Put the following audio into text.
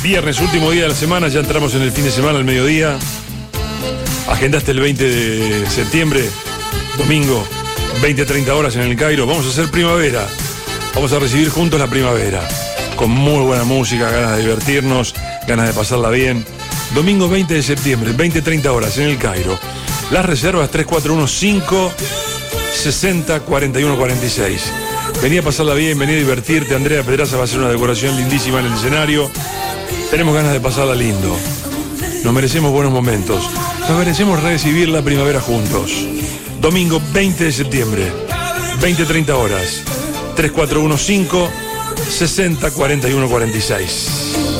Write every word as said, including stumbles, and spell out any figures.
Viernes, último día de la semana, ya entramos en el fin de semana al mediodía. Agendaste el veinte de septiembre, domingo, veinte a treinta horas en el Cairo. Vamos a hacer primavera. Vamos a recibir juntos la primavera. Con muy buena música, ganas de divertirnos, ganas de pasarla bien. Domingo veinte de septiembre, veinte a treinta horas en el Cairo. Las reservas tres cuatro uno cinco sesenta cuarenta y uno cuarenta y seis. Vení a pasarla bien, vení a divertirte. Andrea Pedraza va a hacer una decoración lindísima en el escenario. Tenemos ganas de pasarla lindo. Nos merecemos buenos momentos. Nos merecemos recibir la primavera juntos. Domingo veinte de septiembre, veinte a treinta horas. tres cuatro uno cinco sesenta cuarenta y uno cuarenta y seis.